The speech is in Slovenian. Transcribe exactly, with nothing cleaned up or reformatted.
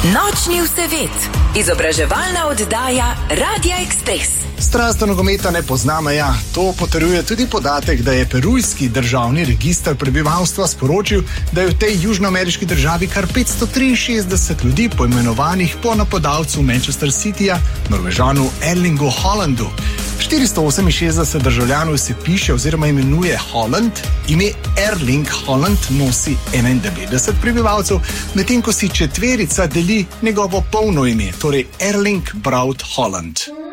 Nočni vsevet, izobraževalna oddaja Radia Ekspres. Strast do nogometa ne pozna meja. To potrjuje tudi podatek, da je perujski državni register prebivalstva sporočil, da je v tej južnoameriški državi kar petsto triinšestdeset ljudi poimenovanih po napadalcu Manchester Cityja, Norvežanu Erlingu Haalandu. štiristo oseminšestdeset državljanov se piše oziroma imenuje Haaland, ime Erling Haaland nosi enaindevetdeset prebivalcev, medtem ko si četverica deli njegovo polno ime, torej Erling Braut Haaland.